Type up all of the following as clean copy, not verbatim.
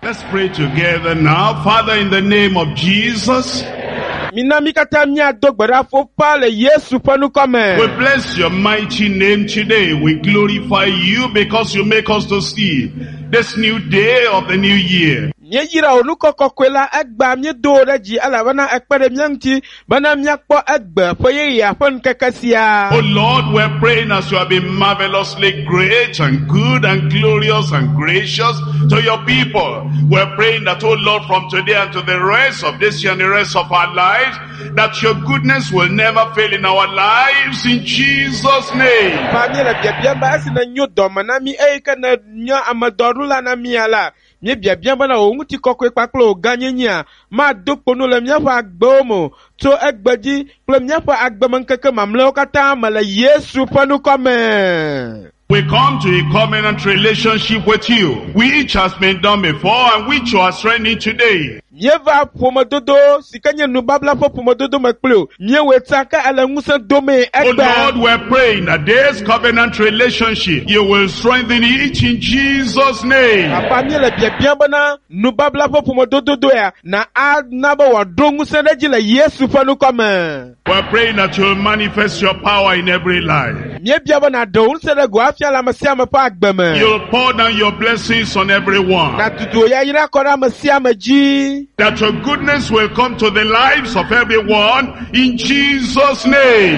Let's pray together now. Father, in the name of Jesus, we bless your mighty name today. We glorify you because you make us to see this new day of the new year. Oh Lord, we're praying as you have been marvelously great and good and glorious and gracious to your people. We're praying that, oh Lord, from today and to the rest of this year and the rest of our lives, that your goodness will never fail in our lives, in Jesus' name. We come to a covenant relationship with you, which has been done before and which you are strengthening today. Oh Lord, we're praying that this covenant relationship, you will strengthen it in Jesus' name. We're praying that you will manifest your power in every life. You'll pour down your blessings on everyone. That your goodness will come to the lives of everyone in Jesus' name.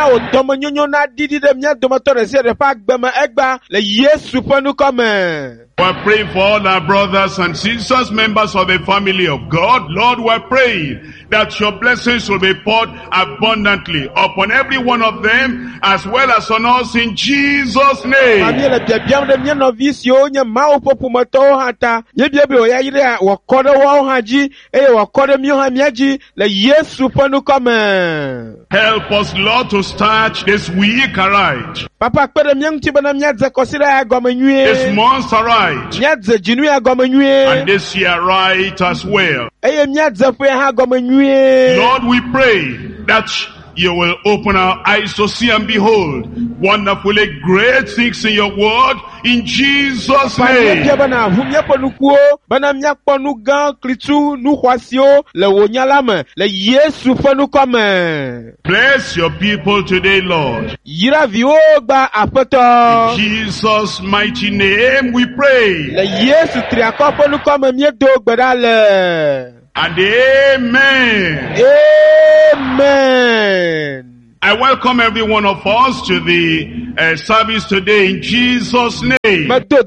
We're praying for all our brothers and sisters, members of the family of God. Lord, we're praying that your blessings will be poured abundantly upon every one of them as well as on us in Jesus' name. Help us, Lord, to start this week right. This month right. And this year right as well. Lord, we pray that you will open our eyes to see and behold wonderfully great things in your word in Jesus' name. Bless your people today, Lord. In Jesus' mighty name we pray. And amen. Amen. I welcome every one of us to the service today in Jesus' name.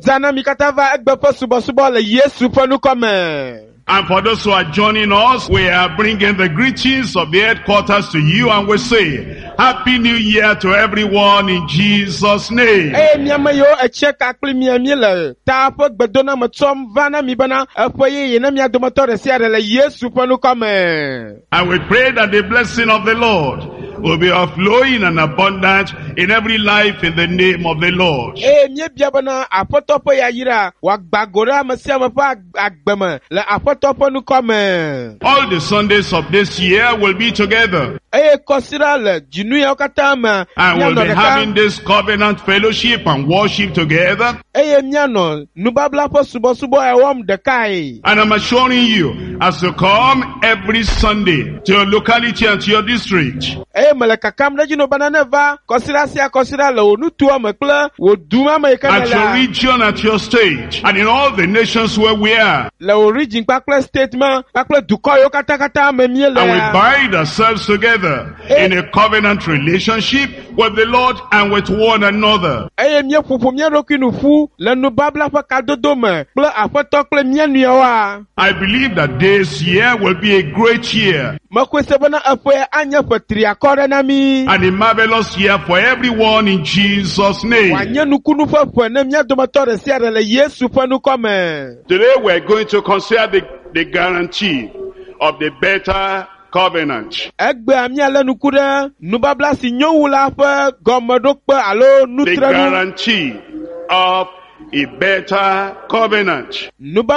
And for those who are joining us, we are bringing the greetings of the headquarters to you, and we say, Happy New Year to everyone in Jesus' name. And we pray that the blessing of the Lord will be overflowing and abundant in every life in the name of the Lord. All the Sundays of this year will be together. And we'll be having this covenant fellowship and worship together. And I'm assuring you, as you come every Sunday to your locality and to your district, at your region, at your state, and in all the nations where we are, and we bind ourselves together in a covenant relationship with the Lord and with one another. I believe that this year will be a great year and a marvelous year for everyone in Jesus' name. Today we're going to consider the guarantee of the better covenant. The guarantee of a better covenant.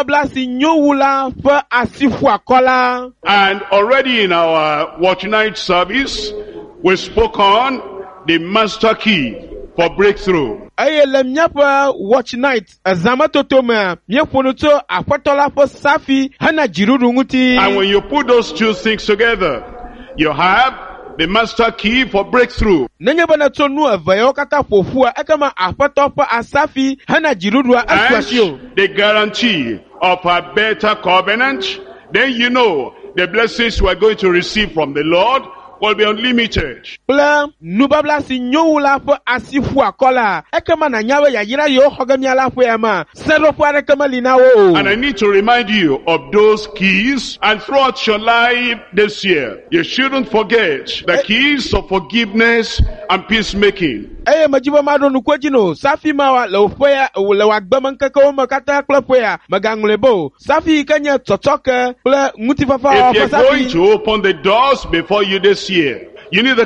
And already in our watch night service, we spoke on the master key for breakthrough. Aye le miapa watch night azamatoto me miefonuto akwatola fo safi hana jiruru nguti. And when you put those two things together, you have the master key for breakthrough. Nenye bana tonu avayo kata fofua ekama akwatopa asafi hana jiruru aswashio. And the guarantee of a better covenant, then you know the blessings we are going to receive from the Lord will be unlimited. Plan nubabla si nyowula fo asifu akola ekama na nyawe ya yira yo hogamiala fo yama sero fo arekama linawo. And I need to remind you of those keys, and throughout your life this year, you shouldn't forget the keys of forgiveness and peacemaking. Eye majiba mado nukwejino safi mawa leofoya lewagbama nkaka makata klefoya maganglebo safi kanya totoke ple ngutifafa If you're safi. going to open the doors before you this year, you need the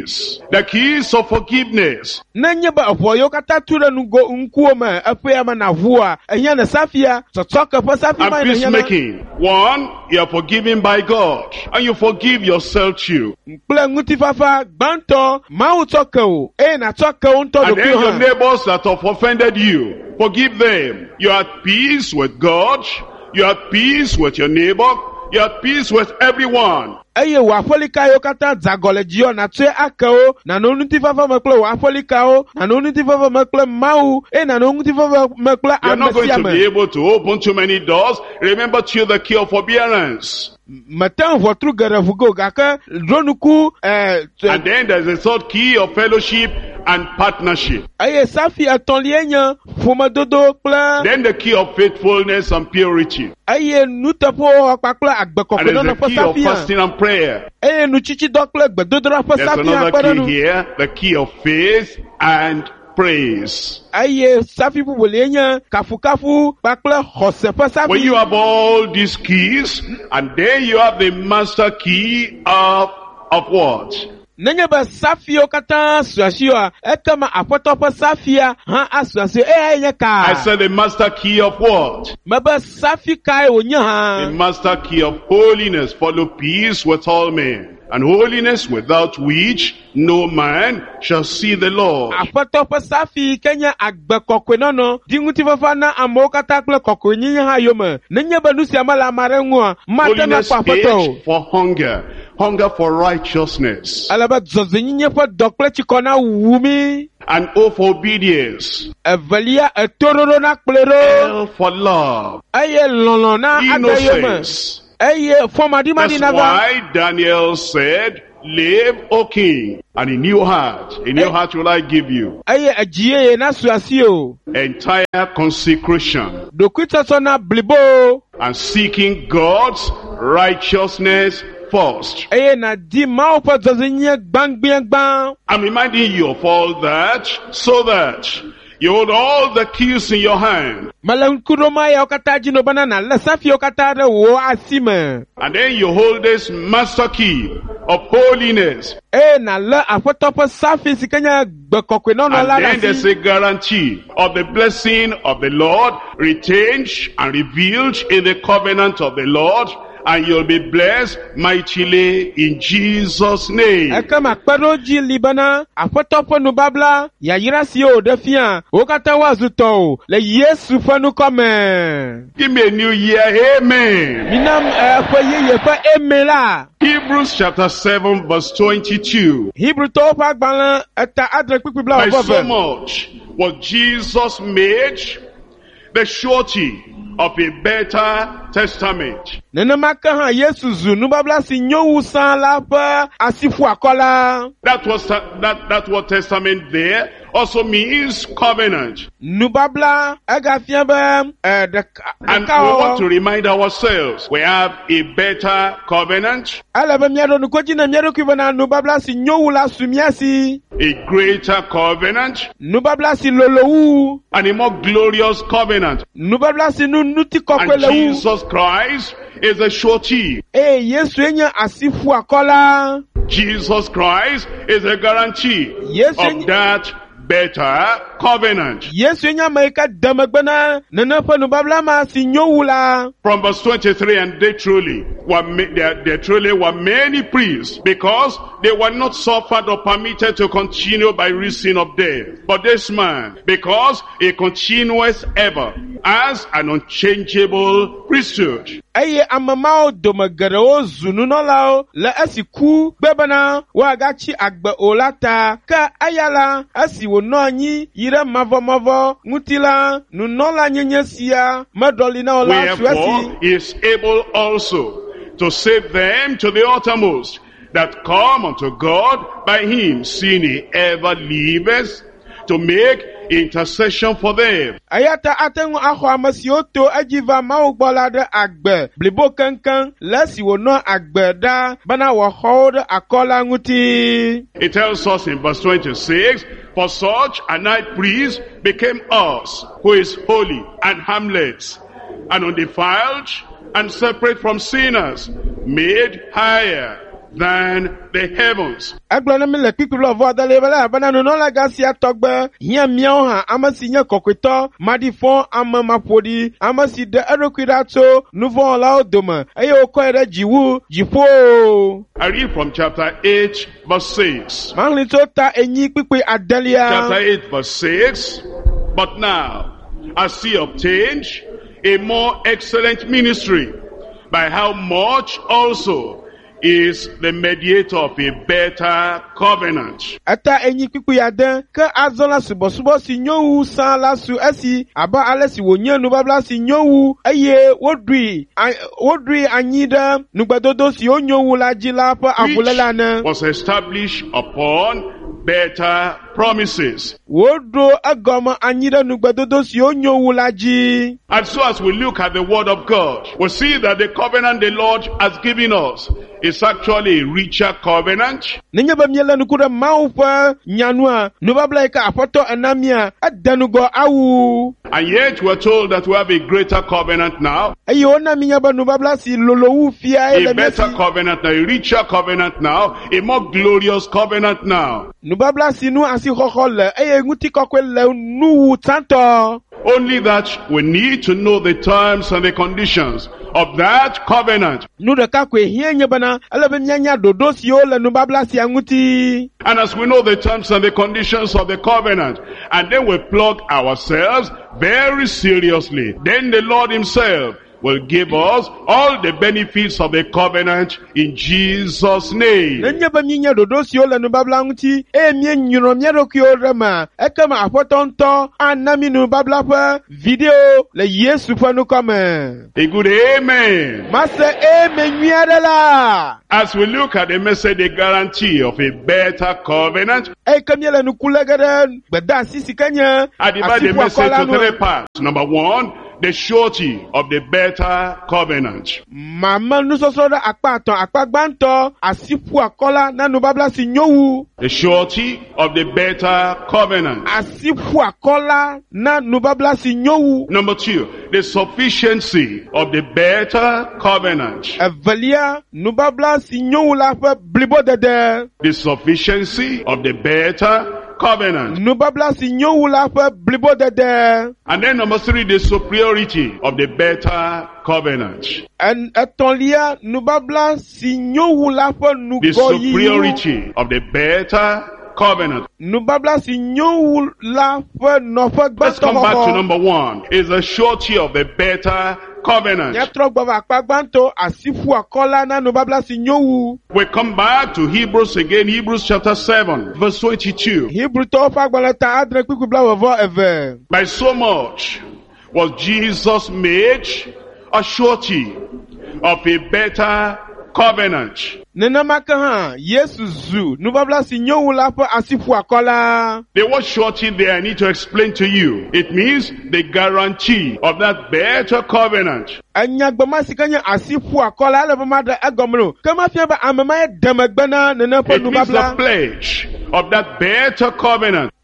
keys of forgiveness. Nenye ba ofoyo kata ture nugo nkuoma afoya manavua enya na safia totoke fa safi And ma na peacemaking. One, you are forgiven by God, and you forgive yourself too. ple ngutifafa banto mau tokeo na tokeo nto And do then your kuha. neighbors that have offended you, forgive them. You are at peace with God, you are at peace with your neighbor, you are at peace with everyone. Eye wafolika yo kata zagole jio na tue akao na nonunti fafa mekle wafolika o na nonunti fafa mekle mau na nonunti fafa mekle You are not going to be amesiame. able to open too many doors. Remember to the key of forbearance. Matan votru garafugo kaka dronuku And then there's a third key of fellowship and partnership. aye safi atonlienya fuma dodo kla Then the key of faithfulness and purity. aye nutapo akpakla And agbekoko there's na the key of safi fasting and prayer. aye nuchichi dokle gbedodora fa There's safi another key akparanu here, the key of faith and praise. aye safi bubulenya kafu bakla hose fa safi. When you have all these keys, and then you have the master key of what? Nenye ba safio kata suasio ekama apotopo safia ha asuasio enye ka. I said the master key of what? Maba safi kai onya ha. The master key of holiness. Follow peace with all men, and holiness without which no man shall see the Lord. Apotopo safi kenya agbekokwe nono dinguti fafana amokata kle kokwe ha yoma. Nenye ba nusi amala marenwa mata na Holiness papoto. is for hunger for righteousness, Alaba zozenye fa dokle chikona wumi. and O for obedience, Evalia etororo na klero. L for love, Aye lono na adayoma. innocence. Aye fomadi That's naga. why Daniel said, "Live, O king, and a new heart will I give you." Aye ajiye na suasio. Entire consecration Dokuita sona blibo. and seeking God's righteousness first. Aye na di maupa zozenye bang. I'm reminding you of all that so that you hold all the keys in your hand, Malankuroma ya okataji no banana la safi okatare wo asime. and then you hold this master key of holiness, Na la afotopo safi sikanya bekokwe no la and then there's si. a guarantee of the blessing of the Lord retained and revealed in the covenant of the Lord, and you'll be blessed mightily in Jesus' name. Ekama kperoji libana afotopo no babla ya yirasi o defia okata wazuto le Yesu fanu kome. Give me a new year, amen. Minam ye fa emela. Hebrews chapter 7 verse 22. Hebrew to pa gbalan eta adre pipi bla By so ofo. much was Jesus made the surety of a better testament. Nene maka ha Yesu zu nu babla si nyowu san la pa asifu akola. That word testament there also means covenant. Nu babla agafia be de And we want to remind ourselves, we have a better covenant, ala be miado nu koji na miado ki bana nu babla si nyowu la sumiasi. a greater covenant, Nu babla si lolowu. and a more glorious covenant. Nu babla si nu nuti And kokwele wu. Jesus Christ is a surety. Yesu enya asifu akola. Jesus Christ is a guarantee Yes, of that better covenant. Yesu nyama ika damagbana nenefa nubabla ma si nyowula. From verse 23, and they truly were many priests, because they were not suffered or permitted to continue by reason of death. But this man, because he continues ever as an unchangeable priesthood. Aye amamao domagaro zununolao la asiku bebana wagachi agba olata ka ayala asi wononyi yire mavo ngutila nunola nyenyesia madolina ola suasi. Wherefore he is able also to save them to the uttermost that come unto God by him, seeing he ever liveth to make intercession for them. Ayata atengu aho amasioto ajiva maugbolade agbe blibo kankan lesi wono agbe da bana wa hold akola nguti. It tells us in verse 26, for such a high priest became us, who is holy and harmless and undefiled and separate from sinners, made higher than the heavens. Agbana mi le pipi lo vo dale bala bana no la gasia togbe hia miao ha amasi nya kokwito madifon amamapodi amasi de eroquidato nouveau la odoma ayo ko ere jiwu jifo. I read from chapter 8 verse 6. Manli to ta enyi pipi adelia. Chapter 8 verse 6. But now, as he obtained a more excellent ministry, by how much also is the mediator of a better covenant. Ata enyi pipi ade ke azola subo si nyowu san la su esi aba alesi wonye nu babla si nyowu eye wodui anyida nugbadodo si onyowu la jila pa avulela na was established upon better promises. Wodo agoma anyida nugbadodo si onyowu la ji. And so as we look at the word of God, we see that the covenant the Lord has given us is actually a richer covenant. Ninyaba miela nukura maufa nyanua nubabla ika apoto anamia adanugo awu. And yet we're told that we have a greater covenant now. Ayona minyaba nubabla si lolowu fia a better covenant now, a richer covenant now, a more glorious covenant now. Nubabla si nu asi hohole eye nguti kokwele nu tanto. Only that we need to know the terms and the conditions of that covenant. And as we know the terms and the conditions of the covenant, and then we plug ourselves very seriously, then the Lord himself will give us all the benefits of the covenant in Jesus' name. A good amen. As we look at the message, the guarantee of a better covenant, I divide the message to three parts. Number one, the surety of the better covenant. The surety of the better covenant. Number two, the sufficiency of the better covenant. The sufficiency of the better covenant. And then number three, the superiority of the better covenant. The superiority of the better covenant. Let's come back to number one. Is the surety of the better covenant. We come back to Hebrews again, Hebrews chapter 7, verse 22. By so much was Jesus made a surety of a better covenant. The word surety there I need to explain to you. It means the guarantee of that better covenant. It means the pledge of that better covenant.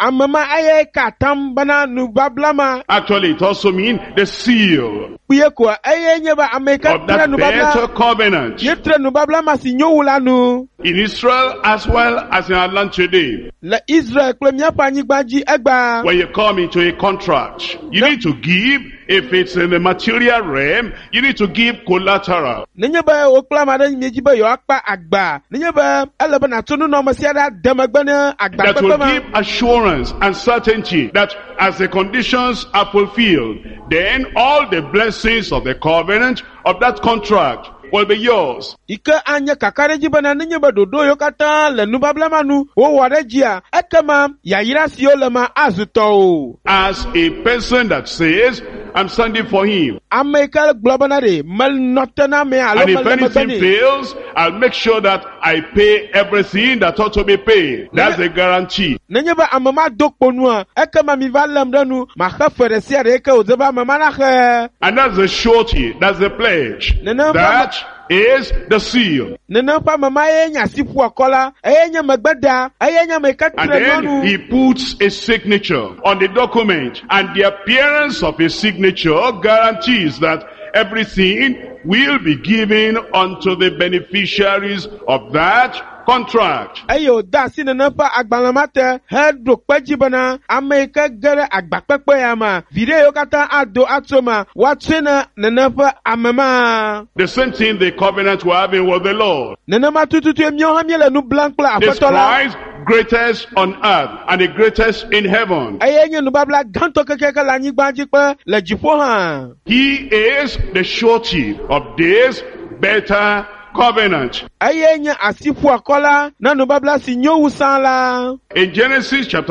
Actually, it also means the seal of that better covenant. in Israel as well as in our land today. Le Israel kple míaƒe anyigba dzi egba. When you come into a contract, you need to give, if it's in the material realm, you need to give collateral. Nenye be wokpla ame ɖe mie dzi be yewoakpa agba. Nenye be ele be nato nunɔmesi aɖe ademegbe ne agba That kpekpe will ma. give assurance and certainty that as the conditions are fulfilled, then all the blessings of the covenant of that contract will be yours. Ike anye kaka ɖe dzi bena nenye be ɖoɖo yiwo katã le nubabla ma nu wowɔ ɖe dzia, ekema yayra siwo le ma azu tɔwo. As a person that says, I'm standing for him. Ame yi ke gblɔ bena ɖe menɔte na ame alo And if mele megbe anything nɛ. fails, I'll make sure that I pay everything that ought to be paid. That's a guarantee. Nenye be ame ma do kponua, ekema mi va lém ɖe nu, maxe fe ɖe sia ɖe yi ke wòdze be ame ma naxe. And that's the surety, that's the pledge. That is the seal. Nene ƒe ame ma ye nye asiƒoa kɔ la, eye nye megbeda, eye nye ame yi ke And tre then nyɔnu. he puts a signature on the document, and the appearance of a signature guarantees that everything will be given unto the beneficiaries of that contract. Eye wòda asi nene ƒe agbalẽ ma te heɖo kpe dzi bena ame yi ke ge ɖe agbakpekpe ya ma, viɖe yiwo katã ado atso ma, woatsoe ne nene ƒe ame ma. The same thing the covenant we're having with the Lord. Nenema tututue míawo hã míele nu blam kple This Aƒetɔ la. Christ, greatest on earth and the greatest in heaven. Eye nye nubabla gãtɔ kekeke le anyigba dzi kpe le dziƒo hã. He is the surety of this better covenant. Eye nye asiƒoa kɔ la na nubabla si nyo wu sã la. In Genesis chapter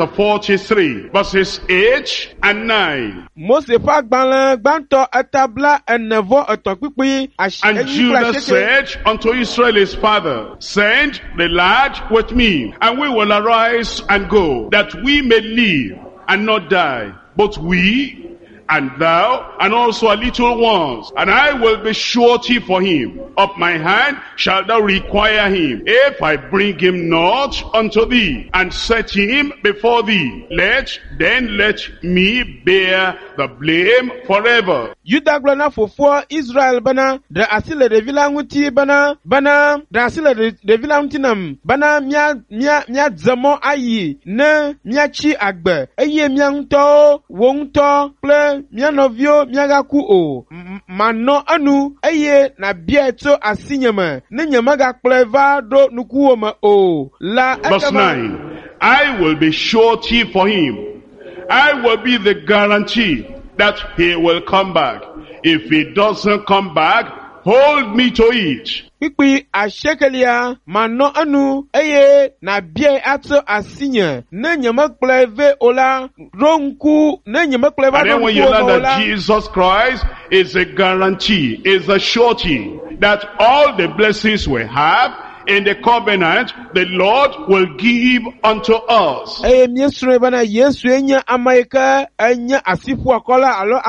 43, verses 8 and 9. Mose ƒe agbalẽ gbãtɔ etabla ene-vɔ etɔ̃ kpikpi And enyi kple Judah asieke. said unto Israel his father, Send the lad with me, and we will arise and go, that we may live and not die, both we and thou, and also our little ones. And I will be surety for him. Of my hand shalt thou require him. If I bring him not unto thee, and set him before thee, let me bear the blame forever. Yuda gblɔ na fofoa Israel bena ɖe asi le ɖevi la ŋuti bena ɖe asi le ɖevi la ŋuti nam bena míadze mɔ ayi ne míatsi agbe eye mía ŋutɔwo wo ŋutɔ kple mía nɔviwo míagaku o. Manɔ enu eye nàbiae tso asinye me ne nyemegakplɔe va ɖo nukuwo me o. La Verse 9. I will be surety for him. I will be the guarantee that he will come back. If he doesn't come back, hold me to it. Kpikpi asiekelia manɔ enu eye nàbiae atso asinye ne nyemekplɔe ve o la ɖo ŋku ne nyemekplɔe va And ɖo then when you ŋkuwo learn me o that la. Jesus Christ is a guarantee, is a surety that all the blessings we have in the covenant, the Lord will give unto us. Eye míesrɔ̃e bena Yesu nye ame yi ke enye asiƒoa kɔ la alo